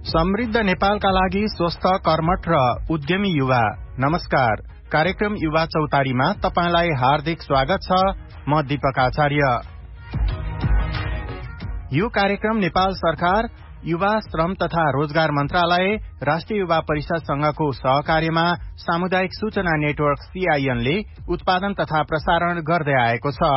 समृद्ध नेपालका लागि स्वस्थ कर्मठ र उद्यमी युवा। नमस्कार, कार्यक्रम युवा चौतारीमा तपाईलाई हार्दिक स्वागत छ। म दीपक आचार्य। यो कार्यक्रम नेपाल सरकार, युवा श्रम तथा रोजगार मन्त्रालय, राष्ट्रिय युवा परिषदसँगको सहकार्यमा सामुदायिक सूचना नेटवर्क CIN ले उत्पादन तथा प्रसारण गर्दै आएको छ।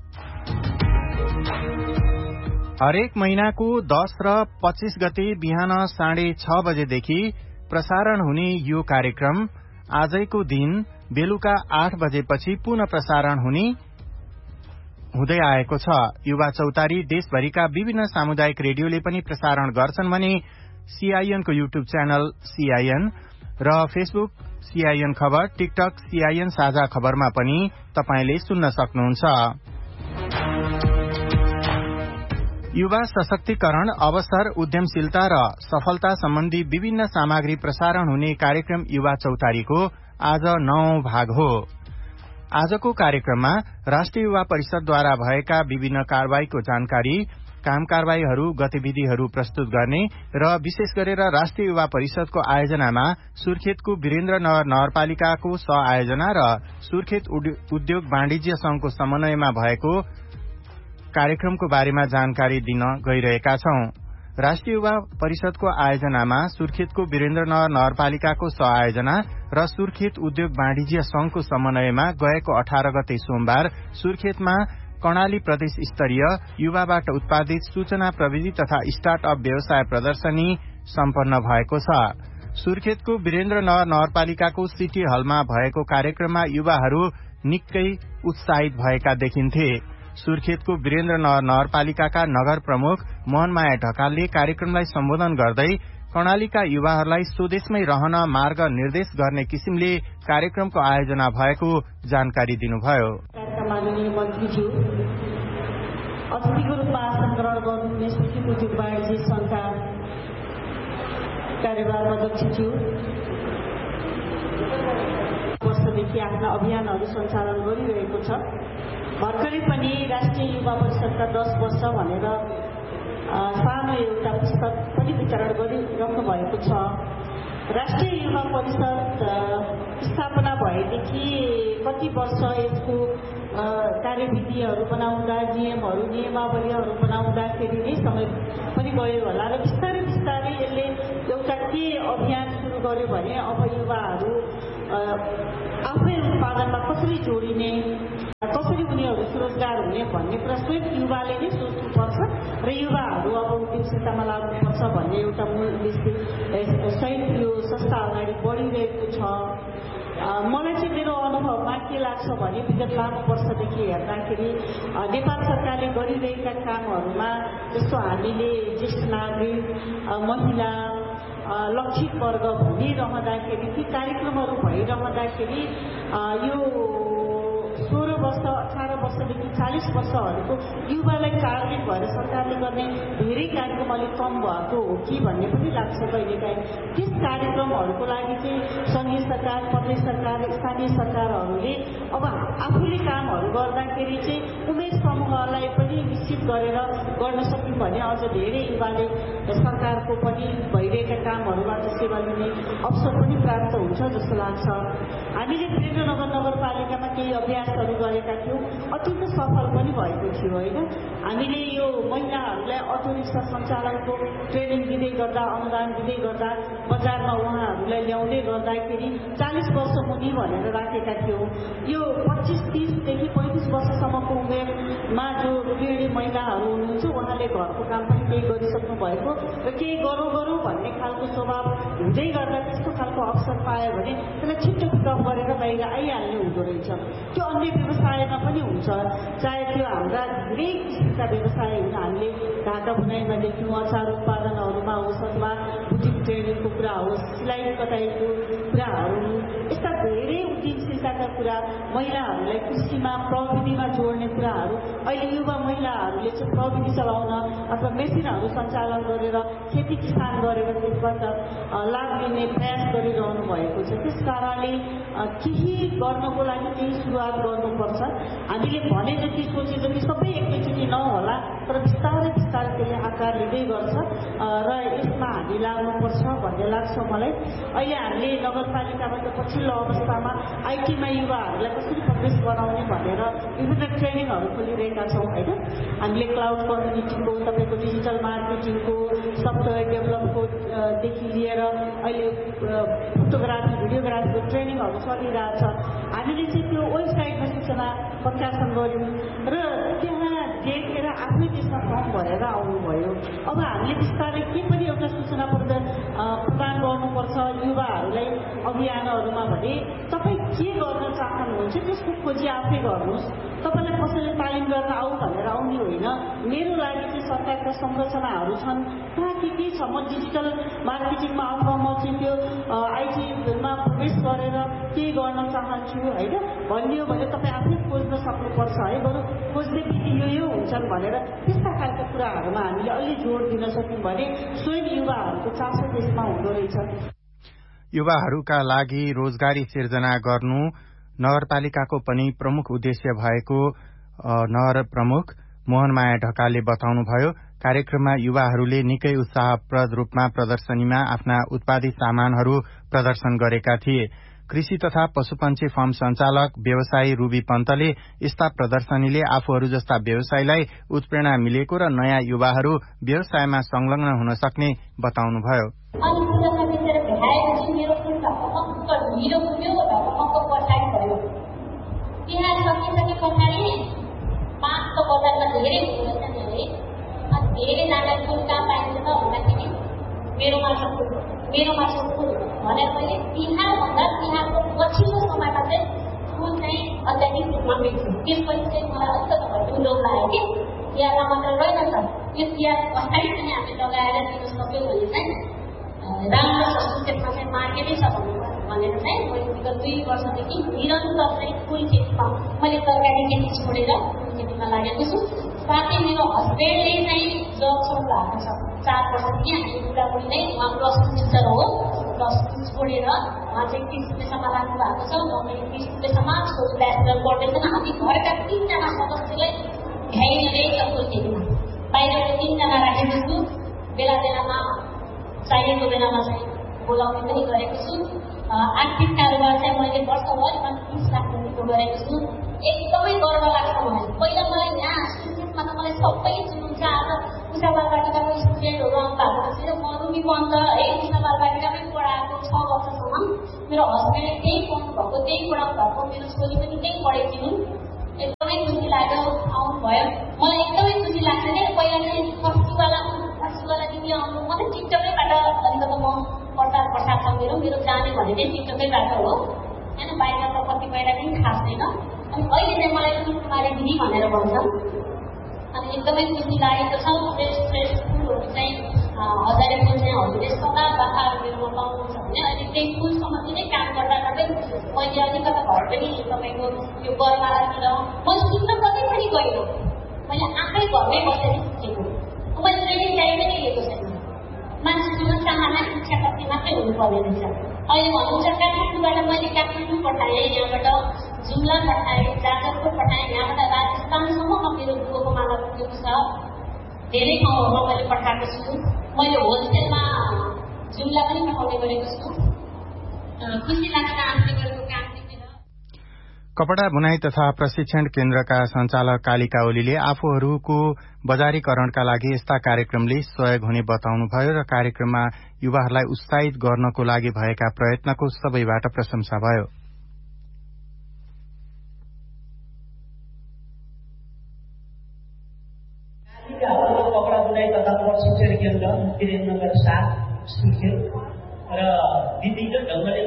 हरेक महिनाको 10 र 25 गते बिहान 6:30 बजेदेखि प्रसारण हुने यो कार्यक्रम आजैको दिन बेलुका 8 बजेपछि पुनः प्रसारण हुँदै आएको छ। युवा चौतारी देशभरिका विभिन्न सामुदायिक रेडियोले पनि प्रसारण गर्छन् भने CIN को युट्युब च्यानल CIN र फेसबुक CIN खबर, टिकटक CIN साझा खबरमा पनि तपाईले सुन्न सक्नुहुन्छ। युवा सशक्तिकरण, अवसर, उद्यमशीलता र सफलता सम्बन्धी विभिन्न सामग्री प्रसारण हुने कार्यक्रम युवा चौतारीको आज 9औं भाग हो। आजको कार्यक्रममा राष्ट्रिय युवा परिषदद्वारा भएका विभिन्न कारबाहीको जानकारी, काम कारबाहीहरू, गतिविधिहरू प्रस्तुत गर्ने र विशेष गरेर राष्ट्रिय युवा परिषदको आयोजनामा सुर्खेतको वीरेन्द्रनगर नगरपालिकाको सहआयोजना र सुर्खेत उद्योग वाणिज्य संघको समन्वयमा भएको कार्यक्रमको बारेमा जानकारी दिन गइरहेका छौं। राष्ट्रिय युवा परिषदको आयोजनामा सुर्खेतको वीरेन्द्रनगर नगरपालिकाको सहआयोजना र सुर्खेत उद्योग वाणिज्य संघको समन्वयमा गएको 18 गते सोमबार सुर्खेतमा कर्णाली प्रदेश स्तरीय युवाबाट उत्पादित सूचना प्रविधि तथा स्टार्टअप व्यवसाय प्रदर्शनी सम्पन्न भएको छ। सुर्खेतको वीरेन्द्रनगर नगरपालिकाको सिटी हलमा भएको कार्यक्रममा युवाहरू निकै उत्साहित भएका देखिन्थे। सुर्खेतको वीरेन्द्रनगर नगरपालिकाका नगर प्रमुख मोहनमाया ढकालले कार्यक्रमलाई सम्बोधन गर्दै कर्णालीका युवाहरूलाई स्वदेशमै रहन मार्ग निर्देश गर्ने किसिमले कार्यक्रमको आयोजना भएको जानकारी दिनुभयो। माननीय मन्त्रीज्यू अतिथिको रूपमा आसन ग्रहण गर्नुहुने सुर्खेत उद्योग वाणिज्य संघका कार्यवाहक अध्यक्षज्यू, वर्षदेखि आफ्ना अभियानहरू सञ्चालन गरिरहेको छ। भर्खरै पनि राष्ट्रिय युवा परिषदका 10 वर्ष भनेर सानो एउटा पुस्तक पनि वितरण गरिरहनु भएको छ। राष्ट्रिय युवा परिषद स्थापना भएदेखि कति वर्ष यसको कार्यविधिहरू बनाउँदा, नियमावलीहरू बनाउँदाखेरि नै समय पनि गयो होला र बिस्तारै बिस्तारै यसले एउटा के अभियान सुरु गर्यो भने अब युवाहरू आफै उत्पादनमा कसरी जोडिने, कसरी उनीहरू स्वरोजगार हुने भन्ने कुरा स्वयं युवाले नै सोच्नुपर्छ र युवाहरू अब उद्यमशीलतामा लाग्नुपर्छ भन्ने एउटा मूल उद्देश्य सहित यो संस्था अगाडि बढिरहेको छ। मलाई चाहिँ मेरो अनुभवमा के लाग्छ भने विगत लामो वर्षदेखि हेर्दाखेरि नेपाल सरकारले गरिरहेका कामहरूमा जस्तो हामीले ज्येष्ठ नागरिक, महिला, लक्षित वर्ग भनिरहँदाखेरि ती कार्यक्रमहरू भइरहँदाखेरि यो 16 वर्ष, 18 वर्षदेखि 40 वर्षहरूको युवालाई टार्गेट भएर सरकारले गर्ने धेरै कार्यक्रम अलिक कम भएको हो कि भन्ने पनि लाग्छ कहिलेकाहीँ। त्यस कार्यक्रमहरूको लागि चाहिँ सङ्घीय सरकार, प्रदेश सरकार, स्थानीय सरकारहरूले अब आफूले कामहरू गर्दाखेरि चाहिँ उमेर समूहलाई पनि निश्चित गरेर गर्न सक्यौँ भने अझ धेरै युवाले सरकारको पनि भइरहेका कामहरूबाट सेवा लिने अवसर पनि प्राप्त हुन्छ जस्तो लाग्छ। हामीले वीरेन्द्रनगर नगरपालिकामा केही अभ्यासहरू गरेका थियौँ, अत्यन्त सफल पनि भएको थियो होइन। हामीले यो महिलाहरूलाई अटो रिक्सा सञ्चालनको ट्रेनिङ दिँदै गर्दा, अनुदान दिँदै गर्दा, बजारमा उहाँहरूलाई ल्याउँदै गर्दाखेरि 40 वर्ष मुनि भनेर राखेका थियौँ। यो 25-30देखि 35 वर्षसम्मको उमेरमा जो गृहिणी महिलाहरू हुनुहुन्छ उहाँले घरको काम पनि केही गरिसक्नु भएको र केही गरौँ भन्ने खालको स्वभाव हुँदै गर्दा त्यस्तो खालको अवसर पायो भने त्यसलाई छिट्टो पिकअप गरेर बाहिर आइहाल्ने हुँदो रहेछ। त्यो अन्य व्यवसायमा पनि हुन्छ, चाहे त्यो हाम्रा धेरै किसिमका व्यवसाय हुन्। हामीले ढाका बुनाइमा देख्यौँ, अचार उत्पादनहरूमा होस् अथवा बुटिक ट्रेनिङको कुरा होस्, सिलाइ कटाइको कुराहरू, यस्ता धेरै उद्यमशीलताका कुरा, महिलाहरूलाई कृषिमा प्रविधिमा जोड्ने कुराहरू अहिले युवा महिलाहरूले चाहिँ प्रविधि चलाउन अथवा मेसिनहरू सञ्चालन गरेर खेती किसान गरेर त्यसबाट लाभ लिने प्रयास गरिरहनु भएको छ। त्यस कारणले केही गर्नको लागि केही सुरुवात गर्नुपर्छ। हामीले भने जति सोचे जति सबै एकैचोटि नहोला, तर बिस्तारै बिस्तारै त्यसले आकार लिँदै गर्छ र यसमा हामी लाग्नुपर्छ भन्ने लाग्छ मलाई। अहिले हामीले नगरपालिकाबाट पछिल्लो अवस्थामा आइटीमा युवाहरूलाई कसरी प्रवेश गराउने भनेर विभिन्न ट्रेनिङहरू खोलिरहेका छौँ होइन। हामीले क्लाउड कम्युनिटीको, तपाईँको डिजिटल मार्केटिङको, सफ्टवेयर डेभलपकोदेखि लिएर अहिले फोटोग्राफी भिडियोग्राफीको ट्रेनिङहरू चलिरहेछ। हामीले चाहिँ त्यो वेबसाइटमा सूचना प्रकाशन गऱ्यौँ र त्यहाँ देखेर आफ्नै देशमा फर्म भरेर आउनुभयो। अब हामीले बिस्तारै के पनि एउटा सूचना प्रदान गर्नुपर्छ युवाहरूलाई अभियानहरूमा भने तपाईँ के गर्न चाहनुहुन्छ त्यसको खोजी आफै गर्नुहोस्। तपाईँलाई कसैले तालिम गर्न आऊ भनेर आउने होइन। मेरो लागि चाहिँ सरकारका संरचनाहरू छन्, कहाँ के छ, म डिजिटल मार्केटिङमा अथवा म चाहिँ त्यो आइटीमा प्रवेश गरेर केही गर्न चाहन्छु होइन भनियो भने तपाईँ आफै खोज्न सक्नुपर्छ है। बरु खोज्ने विधि यो हुन्छन् भनेर त्यस्ता खालका कुराहरूमा हामीले अलि जोड दिन सक्यौँ भने स्वयं युवाहरूको चासो त्यसमा हुँदो रहेछ। युवाहरूका लागि रोजगारी सिर्जना गर्नु नगरपालिकाको पनि प्रमुख उद्देश्य भएको नगर प्रमुख मोहनमाया ढकालले बताउनुभयो। कार्यक्रममा युवाहरूले निकै उत्साहप्रद रूपमा प्रदर्शनीमा आफ्ना उत्पादित सामानहरू प्रदर्शन गरेका थिए। कृषि तथा पशुपन्छी फार्म सञ्चालक व्यवसायी रूबी पन्तले यस्ता प्रदर्शनीले आफूहरू जस्ता व्यवसायीलाई उत्प्रेरणा मिलेको र नयाँ युवाहरू व्यवसायमा संलग्न हुन सक्ने बताउनुभयो। मेरोमा फुल भनेर मैले तिहारभन्दा तिहारको पछिल्लो समयमा चाहिँ फुल चाहिँ अत्याधिक रूपमा बेच्छु। त्यसपछि चाहिँ मलाई अलिकति ठुलो लाग्यो कि तिहारमा मात्र रहेनछ, यो तिहार पछाडि पनि हामीले लगाएर दिन सक्यौँ भने चाहिँ राम्रो छ, त्यसमा चाहिँ मार्केटै छ भनेर चाहिँ मैले विगत 2 वर्षदेखि निरन्तर चाहिँ फुल खेतीमा मैले तरकारी खेती छोडेर फुल खेतीमा लागेको छु। साथै मेरो हस्बेन्डले चाहिँ जब छोड्नु भएको छ 4 वर्षदेखि हामी बुढाबुढी नै, उहाँ प्लस 2 टिचर हो, प्लस 2 छोडेर उहाँ चाहिँ कृषि पेसामा लाग्नु भएको छ। म पनि कृषि पेसामा छोरी ब्याचलर पढ्दैछन्। हामी घरका 3 जना सदस्यलाई भ्याइदिँदै छ फुल खेतीमा। बाहिरको 3 जना राखेको छु, बेला बेलामा चाहिएको बेलामा चाहिँ बोलाउने पनि गरेको छु। आर्थिक कारोबार चाहिँ मैले वर्षभरिमा 30 लाख रुपियाँको गरेको छु। एकदमै गर्व लाग्छ मलाई। पहिला मलाई यहाँ सुरुमा त मलाई सबै चिन्नुहुन्छ। आज उषा बालबाटिकाको स्टुडेन्टहरू आउनु भएको थियो। म रुबी पन्त है उषा बालबाटिकामै पढाएको 6 वर्षसम्म। मेरो हस्बेन्डले त्यही पढ्नु भएको, त्यही पढाउनु भएको, मेरो छोरी पनि त्यही पढेको थिइन्। एकदमै खुसी लाग्यो आउनुभयो। मलाई एकदमै खुसी लाग्छ क्या। पहिला चाहिँ फर्सीवाला दिदी आउनु म चाहिँ टिकटकैबाट अलिकति म प्रचार छ मेरो जाने भने चाहिँ टिकटकैबाट हो होइन। बाहिर त कति बाहिर पनि खास छैन। अनि अहिले चाहिँ मलाई कुमारी दिदी भनेर भन्छन्। अनि एकदमै खुसी लागेको छ। फ्रेस फुलहरू चाहिँ हजारे फुल चाहिँ हजुरले सदा बाखाहरू मेरोमा पाउनुहुन्छ भने अहिले त्यही फुल सम्बन्धी नै काम गर्दा गर्दै मैले अलिकता घर पनि तपाईँको यो बर्मातिर म सिक्न कतै पनि गएको, मैले आफै घरमै बसेर सिकेको। मैले ट्रेनिङ चाहिँ पनि लिएको छैन। मान्छेसँग चाहना इच्छा शक्ति मात्रै हुनुपर्ने रहेछ। अहिले भन्नुहुन्छ काठमाडौँबाट मैले काठमाडौँ पठाएँ, यहाँबाट जुम्ला पठाएँ, जाजरकोट पठाएँ, यहाँबाट राजस्थानसम्म मेरो बुवाको माला पुगेको छ। धेरै ठाउँहरूमा मैले पठाएको छु। मैले होलसेलमा जुम्ला पनि पठाउने गरेको छु। खुसी लाग्छ आफूले गरेको काम देखेर। कपडा बुनाई तथा प्रशिक्षण केन्द्रका सञ्चालक कालिका ओलीले आफूहरूको बजारीकरणका लागि यस्ता कार्यक्रमले सहयोग हुने बताउनुभयो र कार्यक्रममा युवाहरूलाई उत्साहित गर्नको लागि भएका प्रयत्नको सबैबाट प्रशंसा भयो। कपडा बुनाई तथा प्रशिक्षण केन्द्र वीरेन्द्रनगर 7 स्थित र विधिगत ढङ्गले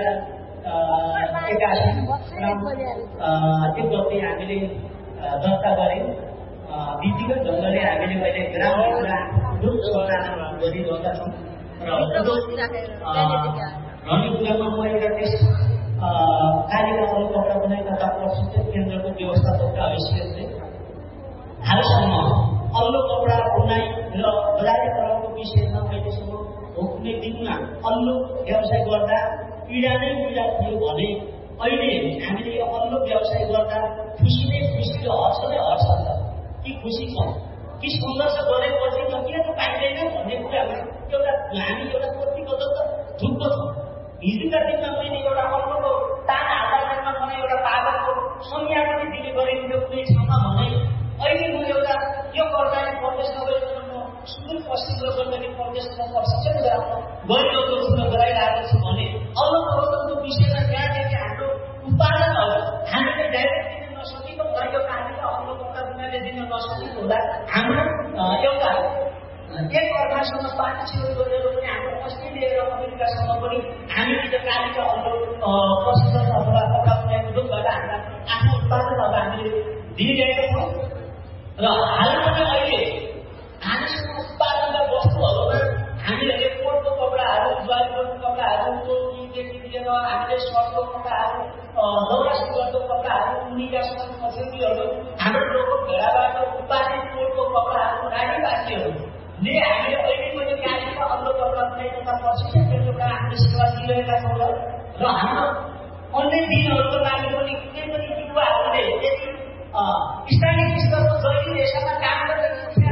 2081 त्यो गति हामीले दर्ता गर्यौँ। विधिगत ढङ्गले हामीले अहिले ग्रामीणमा ग्रुप सञ्चालन गरिरहेका छौँ र रणिपुरमा म एउटा त्यस कालिकाको कपडा बुनाई तथा प्रशिक्षण केन्द्रको व्यवस्थापकका हैसियतले हालसम्म अल्लो कपडा बुनाई र बजारीकरणको विषयमा अहिलेसम्म हो कुनै दिनमा अल्लो व्यवसाय गर्दा पीडा नै पीडा थियो भने अहिले हामीले यो अल्लो व्यवसाय गर्दा खुसी नै खुसी र हर्ष नै हर्ष छ कि खुसी छ कि सङ्घर्ष गरेपछि त किन पाइँदैन भन्ने कुरामा हामी एउटा कतिको त दुःख छ। हिजोका दिनमा मैले एउटा अल्लोको तान आधारमा मलाई एउटा पावरको संज्ञा पनि दिने गरिन्थ्यो कुनै ठाउँमा भने अहिले म एउटा यो कर्णाली प्रदेश नगरिकन म सुदूरपश्चिम गण्डकी प्रदेशमा प्रशिक्षण गइरहेको छु गराइरहेको छु भने अल्लोको विषयमा त्यहाँदेखि हाम्रो उत्पादनहरू हामीले डाइरेक्ट दिन नसकेको भएको कारणले अल्लोको उनीहरूले दिन नसकेको हुँदा हाम्रो एउटा एक अर्कासँग पार्टिसिपेट गरेर पनि हाम्रो अस्ट्रेलिया र अमेरिकासँग पनि हामीले त्यो कालीका अल्लो प्रशिक्षण अथवा कपडा बुनाइको रूपबाट हाम्रा आफ्नो उत्पादनहरू हामीले दिइरहेका छौँ र हालमा चाहिँ अहिले हामीसँग उत्पादनका वस्तुहरूमा हामीले रेकर्डको कपडाहरू ज्वाइकोटको कपडाहरू टोपीदेखि लिएर हामीले सर्टको कपडाहरू दौरा सुरुवालको कपडाहरू उनीका मछुरीहरू हाम्रो लोकल भेडाबाट उत्पादित कोटको कपडाहरू रानीवासीहरूले हामीले अहिले पनि कालीका अल्लो कपडा बुनाइ तथा प्रशिक्षण केन्द्रबाट हामीले सेवा दिइरहेका छौँ र हाम्रो अन्य दिनहरूको लागि पनि कुनै पनि युवाहरूले यदि स्थानीय स्तरको जहिले देशमा काम गरेको छ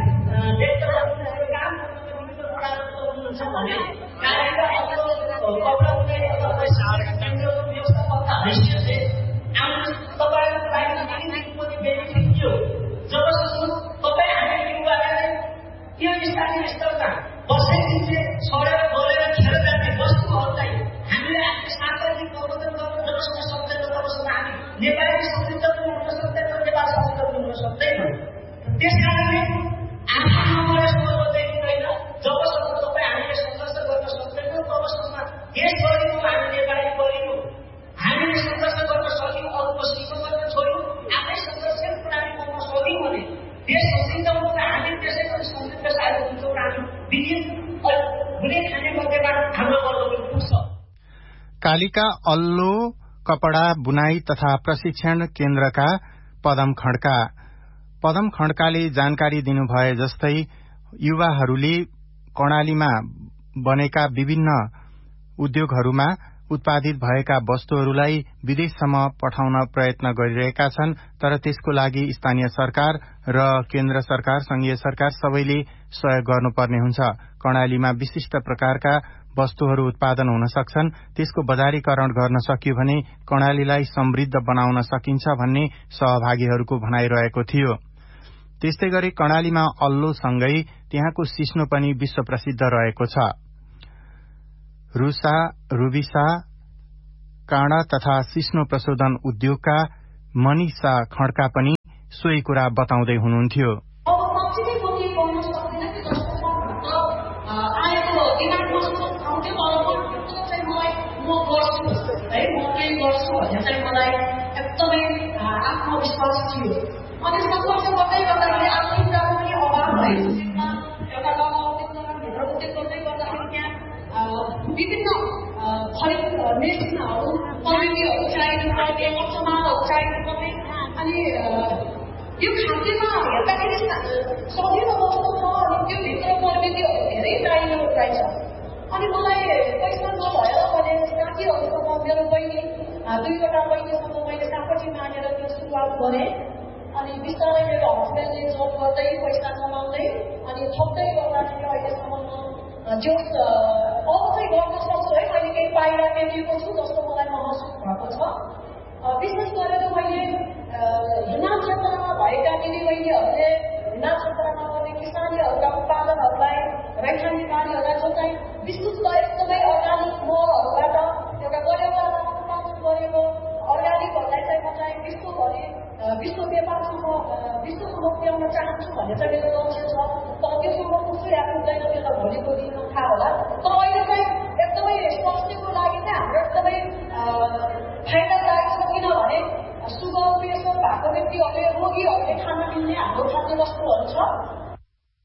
भने कालीका अल्लो कपडा बुनाइ तथा प्रशिक्षण केन्द्रको व्यवस्थापकका हैसियतले आउनु तपाईँहरूको लागि पनि बेनिफिट थियो जबसम्म तपाईँ हामी युवालाई त्यो स्थानीय स्तरमा बसाइदिन्छ छोडेर बोलेर खेर जाने वस्तुहरूलाई हामीले आफ्नो सार्वजनिक प्रबन्धन गर्न जबसम्म सक्दैन तबसम्म हामी नेपाली संस्कृति पनि हुन सक्दैन नेपाली संस्कृति पनि हुन सक्दैन। त्यस कारणले आफ्नो नम्बरसम्म बोल्दै हुँदैन जबसम्म तपाईँ हामीले सङ्घर्ष गर्न सक्दैनौँ तबसम्म देशभरिको हामी नेपाली परियो हामीले सङ्घर्ष गर्न सक्यौँ अरूको सिक्न गर्न छोड्यौँ आफै संरक्षण प्रणाली गर्न सक्यौँ भने देश समृद्ध हुन्छ हामी त्यसै पनि समृद्ध साथ हुन्छौँ हामी विद्युत हुने खाने मध्येबाट हाम्रो वर्ग पनि पुग्छ। कालीका अल्लो कपडा बुनाई तथा प्रशिक्षण केन्द्रका पदम खड्काले जानकारी दिनुभए जस्तै युवाहरूले कर्णालीमा बनेका विभिन्न उद्योगहरूमा उत्पादित भएका वस्तुहरूलाई विदेशसम्म पठाउन प्रयत्न गरिरहेका छन् तर त्यसको लागि स्थानीय सरकार र केन्द्र सरकार संघीय सरकार सबैले सहयोग गर्नुपर्ने हुन्छ। कर्णालीमा विशिष्ट प्रकारका वस्तुहरू उत्पादन हुन सक्छन् त्यसको बजारीकरण गर्न सकियो भने कर्णालीलाई समृद्ध बनाउन सकिन्छ भन्ने सहभागीहरूको भनाइरहेको थियो। त्यस्तै गरी कर्णालीमा अल्लोसँगै त्यहाँको सिस्नो पनि विश्व प्रसिद्ध रहेको छ। रुसा रुबिसा काँडा तथा सिस्नो प्रशोधन उद्योगका मनिषा खड्का पनि सोही कुरा बताउँदै हुनुहुन्थ्यो। आत्मविश्वास थियो अनि सङ्घर्ष गर्दै गर्दाखेरि आफ्नो कुराको पनि अभाव भएको एउटा भित्र उद्योग गर्दै गर्दाखेरि त्यहाँ विभिन्न मेसिनहरू प्रविधिहरू चाहिने पर्ने सामानहरू चाहिने पर्ने अनि यो खाद्यमा हेर्दाखेरि सजिलो वस्तु छ अनि त्यो भित्र प्रविधिहरू धेरै चाहिने रहेछ। अनि मलाई पैसा नभएर मैले साथीहरूसँग मेरो बहिनी दुईवटा बहिनीसँग मैले सापटी मानेर त्यो सुरुवात गरेँ अनि बिस्तारै मेरो हस्बेन्डले जब गर्दै पैसा कमाउँदै अनि थप्दै गर्दाखेरि अहिलेसम्म जो अब चाहिँ गर्न सक्छु है मैले केही पाइराखेको छु जस्तो मलाई महसुस भएको छ। विशेष गरेर मैले हिमाल क्षेत्रमा भएका दिदीबहिनीहरूले हिमाल क्षेत्रमा गर्ने किसानीहरूका उत्पादनहरूलाई रैथाने बालीहरूलाई जो चाहिँ विस्तृत एकदमै अर्ग्यानिक मलहरूबाट एउटा गरेको अर्ग्यानिकहरूलाई चाहिँ म चाहिँ विश्व व्यापारसम्म विश्वसम्म पुर्याउन चाहन्छु भन्ने चाहिँ मेरो लक्ष्य छ। तर त्योसम्म पुग्छु या पुग्दैन त्यो त भोलिको दिनमा थाहा होला। तर अहिले चाहिँ एकदमै स्वास्थ्यको लागि चाहिँ हाम्रो एकदमै फाइदादायक छ किनभने सुगर प्रेसर भएको व्यक्तिहरूले रोगीहरूले खान मिल्ने हाम्रो खाद्य वस्तुहरू छ